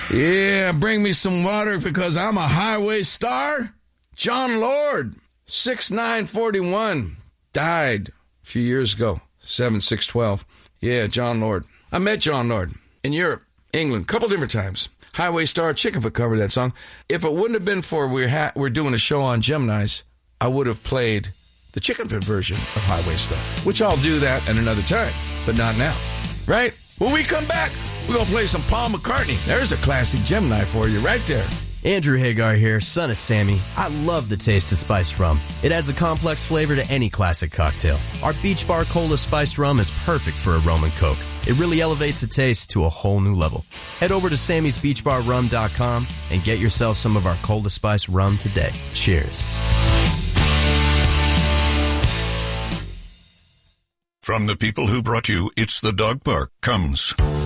Yeah, bring me some water because I'm a highway star. John Lord, 6'9", died a few years ago, 7'6", 12". Yeah, John Lord. I met John Lord in Europe, England, a couple different times. Highway Star, Chickenfoot covered that song. If it wouldn't have been for we're doing a show on Gemini's, I would have played the Chickenfoot version of Highway Star, which I'll do that at another time, but not now, right? When we come back, we're going to play some Paul McCartney. There's a classic Gemini for you right there. Andrew Hagar here, son of Sammy. I love the taste of spiced rum. It adds a complex flavor to any classic cocktail. Our Beach Bar Cola Spiced Rum is perfect for a rum and coke. It really elevates the taste to a whole new level. Head over to sammysbeachbarrum.com and get yourself some of our Cola Spiced Rum today. Cheers. From the people who brought you It's the Dog Park comes